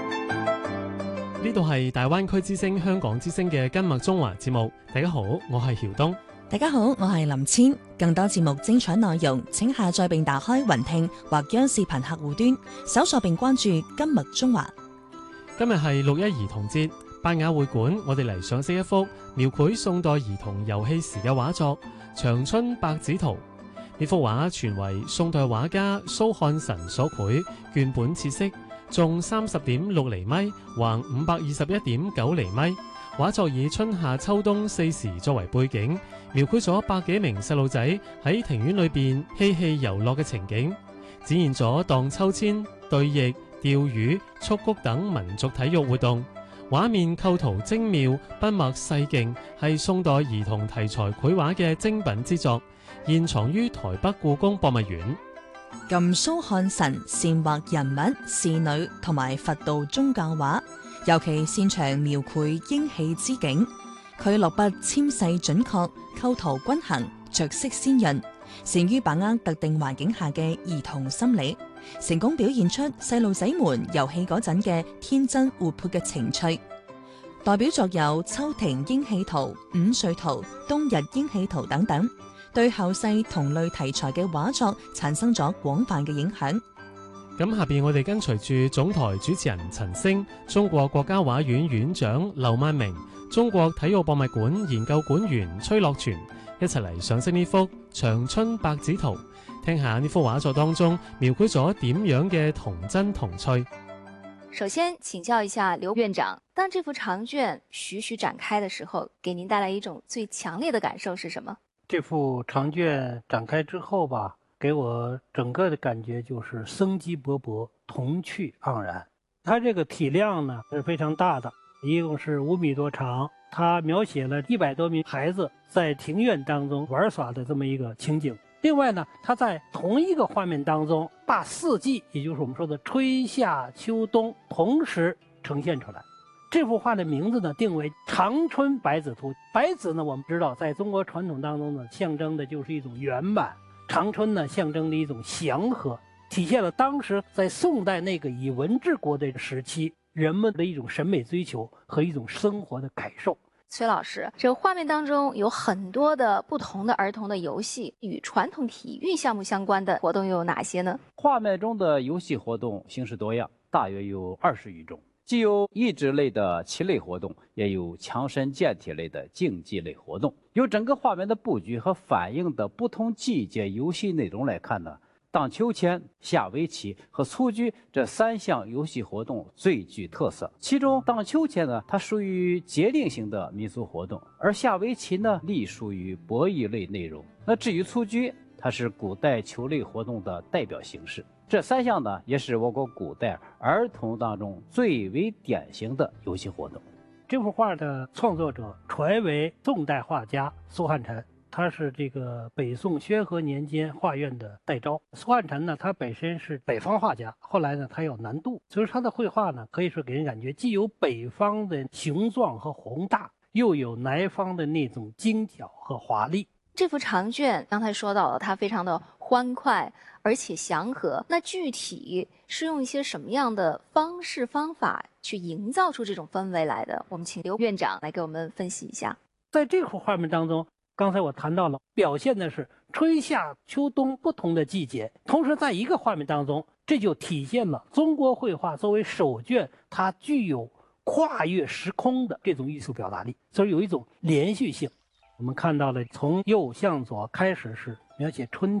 呢度係大灣區之聲香港之聲嘅今麥中華節目。大家好，我係曉東。 大家好，我係林千。更多節目精彩內容，請下載並打開雲聽或央視頻客戶端，搜索並關注今麥中華。 今日係6·1兒童節，拜雅會館我哋嚟賞識一幅描繪宋代兒童遊戲時嘅畫作《長春百子圖》。呢幅畫傳為宋代畫家蘇漢臣所繪，絹本切色，重30.6厘米，橫521.9厘米。畫作以春夏秋冬4時作為背景，描繪咗百幾名細路仔喺庭院裏邊嬉戲遊樂嘅情景，展現咗盪秋千、對弈、釣魚、蹴鞠等民族體育活動。畫面構圖精妙，筆墨細勁，係宋代兒童題材繪畫嘅精品之作，現藏於台北故宮博物院。 咁蘇漢臣擅畫人物、仕女同埋佛道宗教畫，尤其擅長描繪英氣之景。佢落筆纖細準確，構圖均衡，着色鮮潤，善於把握特定環境下嘅兒童心理，成功表現出細路仔們遊戲嗰陣嘅天真活潑嘅情趣。代表作有《秋庭英氣圖》《午睡圖》《冬日英氣圖》等等，對後世同類題材嘅畫作產生咗廣泛嘅影響。 咁下邊我哋跟隨住總台主持人陳星、中國國家畫院院長劉萬明、中國體育博物館研究館員崔樂全一齊嚟賞識呢幅《長春百子圖》，聽下呢幅畫作當中描繪咗點樣嘅童真童趣。 首先請教一下劉院長，當這幅長卷徐徐展開的時候，給您帶來一種最強烈的感受是什麼？ 這幅長卷展開之後吧，給我整個的感覺就是生機勃勃，童趣盎然。它這個體量呢是非常大的，一共是5米多長，它描寫了100多名孩子在庭院當中玩耍的這麼一個情景。另外呢，它在同一個畫面當中把4季，也就是我們說的春夏秋冬同時呈現出來。這幅畫的名字呢定為《長春百子圖》。百子呢我們知道在中國傳統當中呢象徵的就是一種圓滿，長春呢象徵的一種祥和，體現了當時在宋代那個以文治國的時期人們的一種審美追求和一種生活的感受。 崔老師，這個畫面當中有很多的不同的兒童的遊戲，與傳統體育項目相關的活動又有哪些呢？ 畫面中的遊戲活動形式多樣，大約有20餘種，既有益智類的棋類活動，也有強身健體類的競技類活動。由整個畫面的佈局和反映的不同季節遊戲內容來看呢，盪秋千、下圍棋和蹴鞠這3項遊戲活動最具特色。其中盪秋千呢，它屬於節令型的民俗活動，而下圍棋呢，隸屬於博弈類內容。那至於蹴鞠，它是古代球類活動的代表形式。這3項呢，也是我國古代兒童當中最為典型的遊戲活動。 這幅畫的創作者傳為宋代畫家蘇漢臣。他是這個北宋宣和年間畫院的代招。蘇漢臣呢，他本身是北方畫家，後來呢，他有南渡，所以他的繪畫呢，可以說給人感覺既有北方的雄壯和宏大，又有南方的那種精巧和華麗。 這幅長卷剛才說到了，它非常的歡快而且祥和。那具體是用一些什麼樣的方式方法去營造出這種氛圍來的？我們請劉院長來給我們分析一下。 在這幅畫面當中，剛才我談到了，表現的是春夏秋冬不同的季節，同時在一個畫面當中，這就體現了中國繪畫作為首卷，它具有跨越時空的這種藝術表達力，所以有一種連續性。我們看到了從右向左開始是描寫春